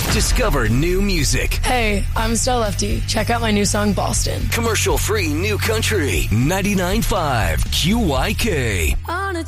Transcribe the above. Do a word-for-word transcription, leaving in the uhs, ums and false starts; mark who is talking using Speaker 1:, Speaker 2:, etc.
Speaker 1: Discover new music.
Speaker 2: Hey, I'm Stella Lefty. Check out my new song, Boston.
Speaker 1: Commercial-free new country. ninety-nine point five Q Y K.
Speaker 3: On a